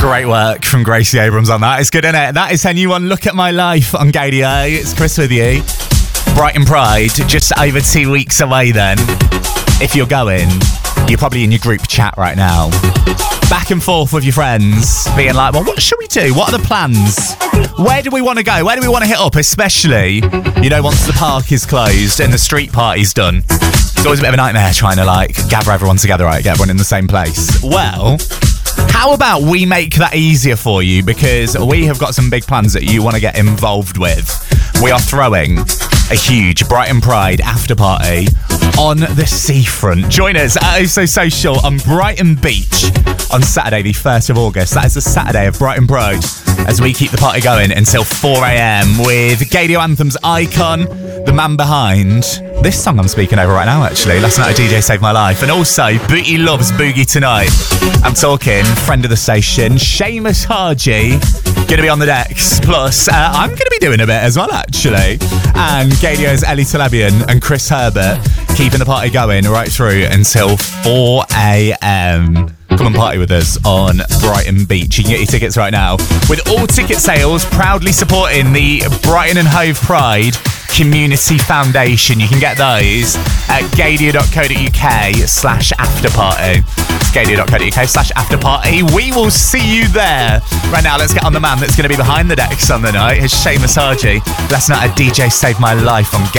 Great work from Gracie Abrams on that. It's good, isn't it? That is her new one, Look at My Life on Gadio. It's Chris with you. Brighton Pride, just over 2 weeks away then. If you're going, you're probably in your group chat right now. Back and forth with your friends, being like, well, what should we do? What are the plans? Where do we want to go? Where do we want to hit up? Especially, once the park is closed and the street party's done. It's always a bit of a nightmare trying to, gather everyone together, right? Get everyone in the same place. Well, how about we make that easier for you? Because we have got some big plans that you want to get involved with. We are throwing a huge Brighton Pride after party on the seafront. Join us at Oso Social on Brighton Beach on Saturday, the 1st of August. That is the Saturday of Brighton Pride, as we keep the party going until 4 a.m. with Gadio Anthem's Icon, the man behind this song I'm speaking over right now, actually. Last night a DJ saved my life. And also, Booty loves Boogie Tonight. I'm talking friend of the station, Seamus Haji, going to be on the decks. Plus, I'm going to be doing a bit as well, actually. And Gadio's Ellie Talabian and Chris Herbert keeping the party going right through until 4 a.m. Come and party with us on Brighton Beach. You can get your tickets right now. With all ticket sales proudly supporting the Brighton and Hove Pride Community Foundation. You can get those at gadio.co.uk/afterparty. It's gadio.co.uk/afterparty. We will see you there. Right now, let's get on the man that's going to be behind the decks on the night. It's Seamus Haji. Last night a DJ saved my life on